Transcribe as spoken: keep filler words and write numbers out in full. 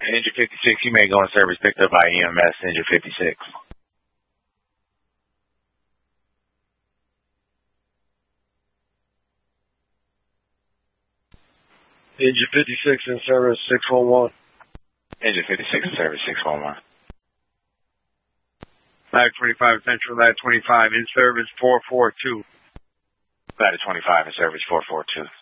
Engine fifty-six, you may go in service picked up by E M S, Engine fifty-six. Engine fifty-six in service, six one one. Engine fifty-six in service, six one one. Ladder twenty-five Central, Ladder twenty-five in service, four four two. Ladder twenty-five in service, four four two.